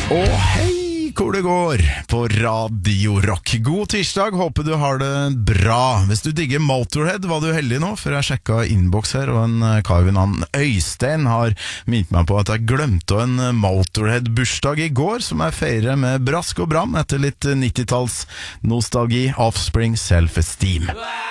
Og hei, hvor det går på Radio Rock. God tirsdag, håper du har det bra. Hvis du digger Motorhead, var du heldig nå, for jeg sjekket innboks her, og en kar ved navn Øystein har minnet meg på at jeg glemte en Motorhead-bursdag i går, som jeg feirer med brask og bram etter litt 90-talls nostalgi, Offspring, Self-Esteem.